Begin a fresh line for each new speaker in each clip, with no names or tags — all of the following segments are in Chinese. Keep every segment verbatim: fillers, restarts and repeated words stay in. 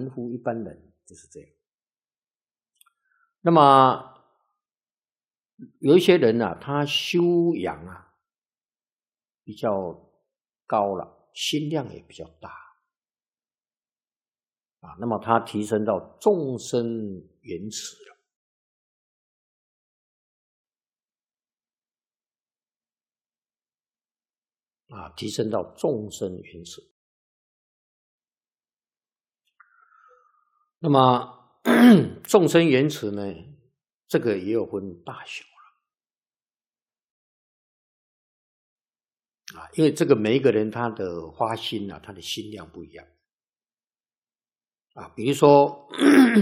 凡夫一般人就是这样。那么有一些人啊，他修养啊比较高了，心量也比较大啊，那么他提升到众生缘慈了啊，提升到众生缘慈。那么众生缘慈呢，这个也有分大小了啊，因为这个每一个人他的发心啊，他的心量不一样啊。比如说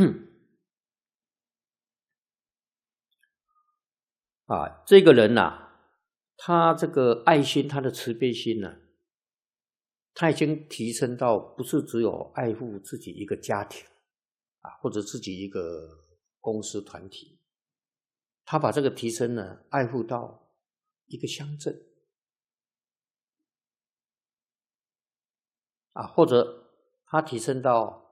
啊，这个人呐、啊，他这个爱心，他的慈悲心呢、啊，他已经提升到不是只有爱护自己一个家庭啊，或者自己一个公司团体，他把这个提升呢，爱护到一个乡镇啊，或者他提升到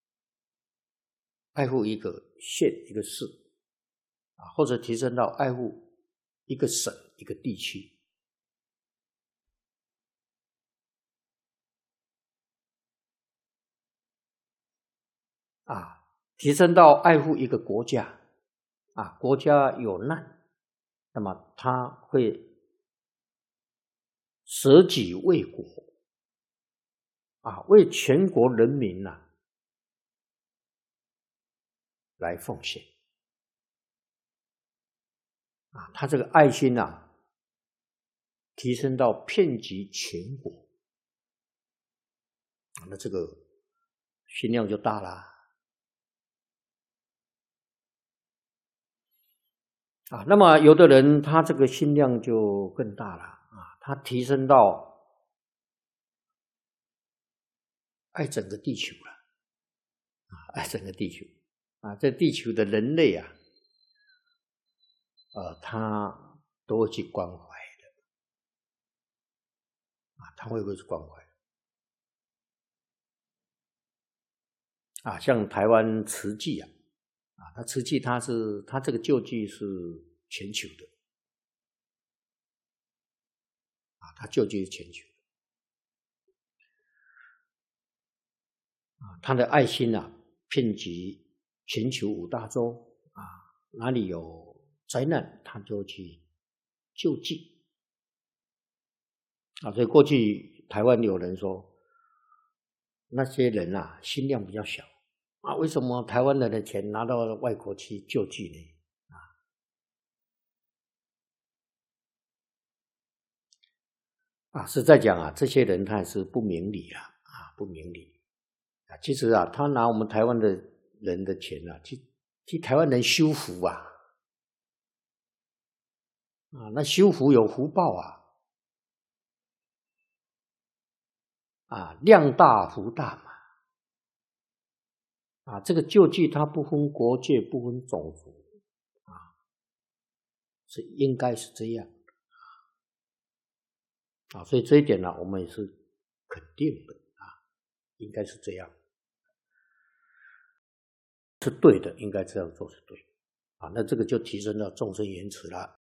爱护一个县一个市啊，或者提升到爱护一个省一个地区啊，提升到爱护一个国家啊，国家有难，那么他会舍己为国啊，为全国人民呐、啊、来奉献啊，他这个爱心啊提升到遍及全国，那这个心量就大啦啊。那么有的人他这个心量就更大了啊，他提升到爱整个地球了啊，爱整个地球啊，这地球的人类啊，呃，他都会去关怀的啊，他会不会去关怀啊？像台湾慈济啊，啊，他慈济他是他这个救济是全球的啊，他救济是全球的啊，他的爱心啊，遍及全球五大洲啊，哪里有灾难，他就去救济啊。所以过去台湾有人说，那些人啊，心量比较小啊，为什么台湾人的钱拿到外国去救济呢？啊，实在讲啊，这些人他也是不明理啊，啊，不明理啊。其实啊，他拿我们台湾的人的钱啊，去替台湾人修福啊，啊，那修福有福报啊，啊，量大福大嘛，啊，这个救济它不分国界，不分种族，啊，是应该是这样。啊，所以这一点呢、啊，我们也是肯定的啊，应该是这样，是对的，应该这样做是对的啊。那这个就提升到众生缘慈了。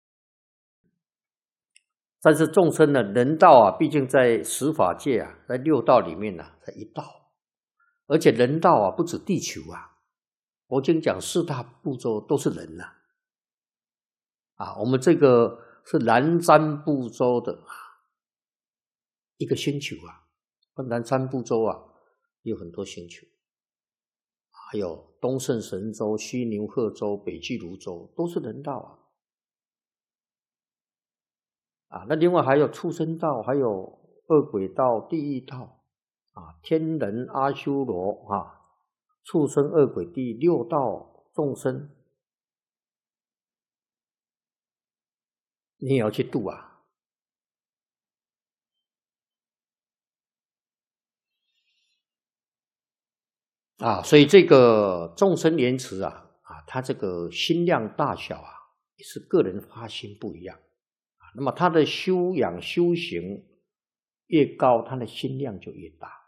但是众生呢，人道啊，毕竟在十法界啊，在六道里面啊，才一道，而且人道啊，不止地球啊，佛经讲四大部洲都是人呐、啊，啊，我们这个是南瞻部洲的一个星球啊，南瞻部洲啊有很多星球，还有东胜神州、西牛贺州、北俱泸州，都是人道啊。啊，那另外还有畜生道，还有恶鬼道、地狱道啊，天人、阿修罗啊，畜生、恶鬼、地狱六道众生，你也要去度啊。啊，所以这个众生缘慈啊，啊，他这个心量大小啊，也是个人发心不一样啊。那么他的修养修行越高，他的心量就越大。